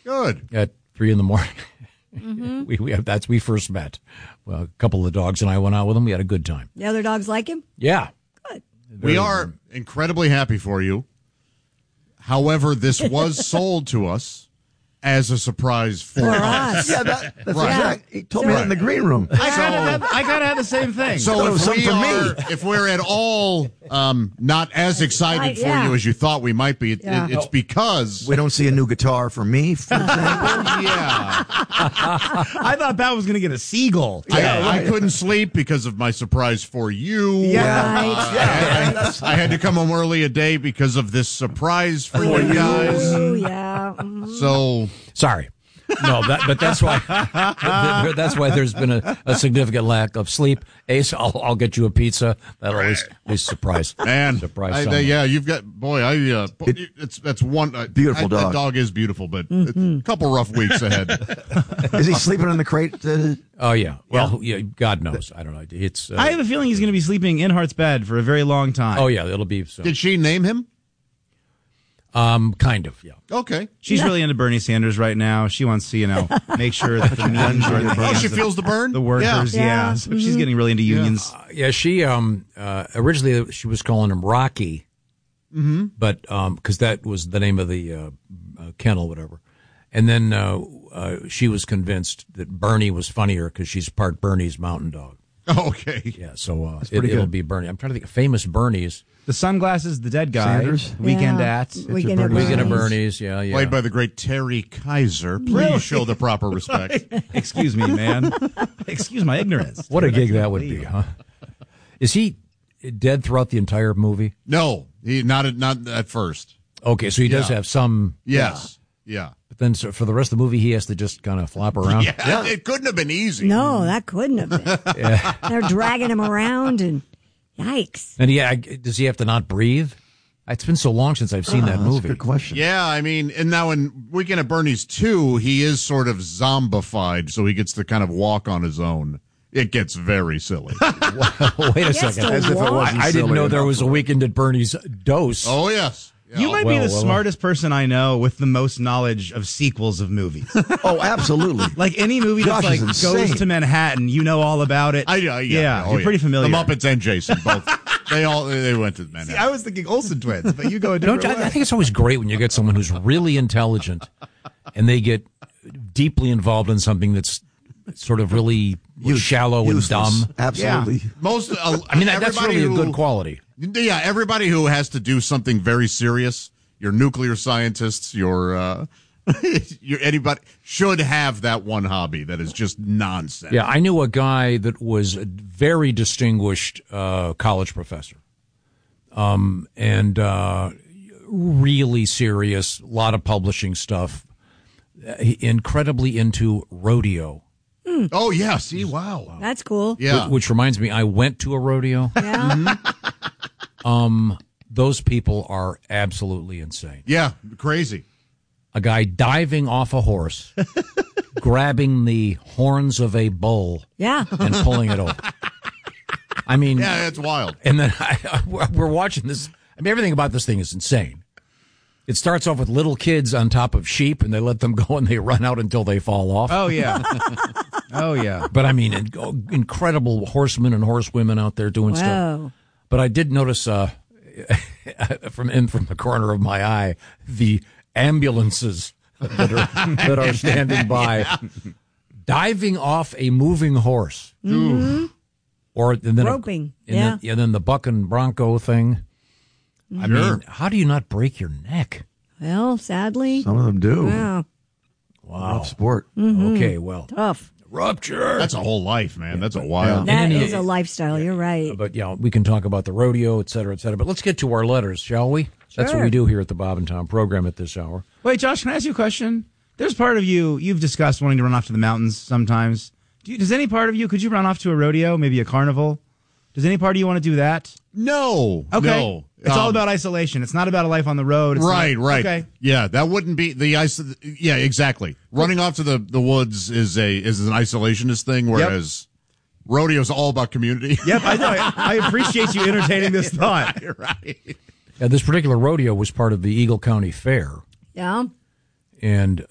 Good. At 3 in the morning. We first met. Well, a couple of the dogs and I went out with him. We had a good time. The other dogs like him? Yeah. Good. We are incredibly happy for you. However, this was sold to us as a surprise for us. Yeah, that's Right. exact. He told me that in the green room. I kind of had the same thing. So for if we're at all not as excited for you as you thought we might be, it's because We don't see a new guitar for me, for example. yeah, I thought Pat was going to get a seagull. I couldn't sleep because of my surprise for you. Right. I had to come home early a day because of this surprise for you guys. Oh, yeah. So Sorry. No, but that's why there's been a significant lack of sleep. Ace, I'll get you a pizza. That'll at least surprise. Man, surprise. you've got that's one Beautiful dog. That dog is beautiful, but a couple rough weeks ahead. Is he sleeping in the crate? Oh yeah. Well, yeah. God knows. I don't know. It's. I have a feeling he's going to be sleeping in Hart's bed for a very long time. Oh yeah, it'll be. So. Did she name him? Kind of. Yeah. Okay. She's really into Bernie Sanders right now. She wants to, make sure that the unions are the Oh, she feels the burn. the workers. Yeah. So she's getting really into unions. Yeah. She originally she was calling him Rocky. Mm-hmm. But because that was the name of the kennel, whatever. And then she was convinced that Bernie was funnier because she's part Bernese Mountain Dog. Okay. Yeah. So pretty it'll good. be Bernie. I'm trying to think of famous Bernies. The sunglasses, the dead guy, Sanders? weekend Yeah. at. Weekend at Weekend of Bernie's. Bernie's. Yeah. Played by the great Terry Kaiser. Please show the proper respect. Excuse me, man. Excuse my ignorance. What a gig that would be, huh? Is he dead throughout the entire movie? No, he not at first. Okay, so he does have some. Yes. Yeah. But then for the rest of the movie, he has to just kind of flop around. Yeah. It couldn't have been easy. No, that couldn't have been. They're dragging him around and yikes. And does he have to not breathe? It's been so long since I've seen that That's a movie. good question. Yeah, I mean, and now in Weekend at Bernie's 2, he is sort of zombified, so he gets to kind of walk on his own. It gets very silly. Wait a second. As if it wasn't I didn't silly know there enough. was a Weekend at Bernie's dose. Oh, yes. Yeah. You might be Well, the well, smartest person I know with the most knowledge of sequels of movies. Oh, absolutely. Like any movie Josh that's is like insane. goes to Manhattan, you know all about it. Yeah, you're pretty familiar. The Muppets and Jason, both. They went to Manhattan. I was thinking Olsen twins, but you go a different I think it's always great when you get someone who's really intelligent and they get deeply involved in something that's sort of really shallow Useless. and dumb. Absolutely. Most, I mean, that's really a good quality. Yeah, everybody who has to do something very serious, your nuclear scientists, your anybody should have that one hobby that is just nonsense. Yeah, I knew a guy that was a very distinguished college professor, and really serious, a lot of publishing stuff, incredibly into rodeo. Oh, yeah. See, wow. That's cool. Yeah. Which reminds me, I went to a rodeo. Yeah. Those people are absolutely insane. Yeah, crazy. A guy diving off a horse, grabbing the horns of a bull, Yeah. and pulling it over. I mean, Yeah, it's wild. and then we're watching this. I mean, everything about this thing is insane. It starts off with little kids on top of sheep, and they let them go, and they run out until they fall off. Oh yeah. Oh yeah. But I mean, incredible horsemen and horsewomen out there doing stuff. Whoa. But I did notice from the corner of my eye the ambulances that are standing by, diving off a moving horse, or and then Roping. and then the buck and bronco thing. I mean, how do you not break your neck? Well, sadly. Some of them do. Yeah. Wow. Rough sport. Okay, well, Tough. rupture. That's a whole life, man. That's a wild. That And is a lifestyle. You're right. But yeah, we can talk about the rodeo, et cetera, et cetera. But let's get to our letters, shall we? That's what Sure. we do here at the Bob and Tom program at this hour. Wait, Josh, can I ask you a question? There's part of you've discussed wanting to run off to the mountains sometimes. Does any part of you, could you run off to a rodeo, maybe a carnival? Does any part of you want to do that? No. Okay. No. It's all about isolation. It's not about a life on the road. It's Right. Okay. Yeah, that wouldn't be the yeah, exactly. Running off to the woods is an isolationist thing, whereas rodeo's all about community. Yep, I know. I appreciate you entertaining this thought. Right. This particular rodeo was part of the Eagle County Fair. Yeah. And